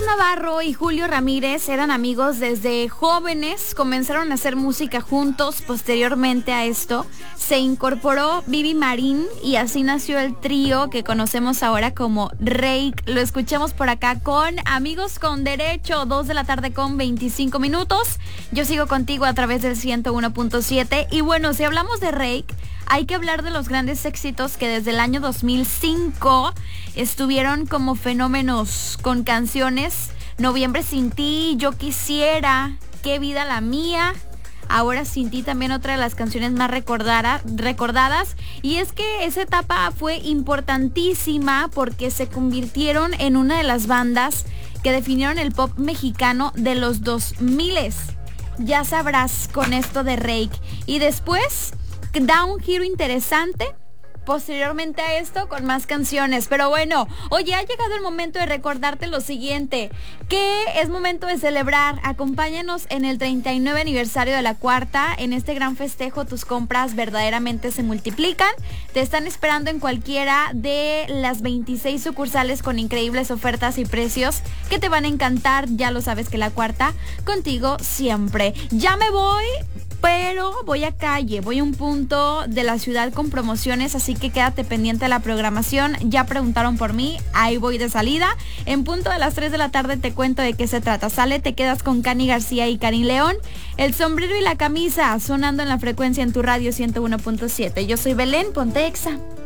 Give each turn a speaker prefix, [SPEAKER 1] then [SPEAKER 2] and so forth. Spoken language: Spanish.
[SPEAKER 1] Navarro y Julio Ramírez eran amigos desde jóvenes, comenzaron a hacer música juntos. Posteriormente a esto se incorporó Vivi Marín y así nació el trío que conocemos ahora como Reik. Lo escuchamos por acá con Amigos con Derecho, 2 de la tarde con 25 minutos. Yo sigo contigo a través del 101.7 y bueno, si hablamos de Reik, hay que hablar de los grandes éxitos que desde el año 2005 estuvieron como fenómenos con canciones Noviembre sin ti, Yo quisiera, Qué vida la mía, Ahora sin ti, también otra de las canciones más recordadas. Y es que esa etapa fue importantísima porque se convirtieron en una de las bandas que definieron el pop mexicano de los 2000. Ya sabrás con esto de Reik. Y después da un giro interesante posteriormente a esto con más canciones. Pero bueno, oye, ha llegado el momento de recordarte lo siguiente, que es momento de celebrar. Acompáñanos en el 39 aniversario de La Cuarta. En este gran festejo tus compras verdaderamente se multiplican. Te están esperando en cualquiera de las 26 sucursales con increíbles ofertas y precios que te van a encantar. Ya lo sabes que La Cuarta, contigo siempre. Ya me voy, pero voy a calle, voy a un punto de la ciudad con promociones, así que quédate pendiente de la programación. Ya preguntaron por mí, ahí voy de salida. En punto de las 3 de la tarde te cuento de qué se trata. Sale, te quedas con Cani García y Karin León. El sombrero y la camisa sonando en la frecuencia en tu radio 101.7. Yo soy Belén, ponte Exa.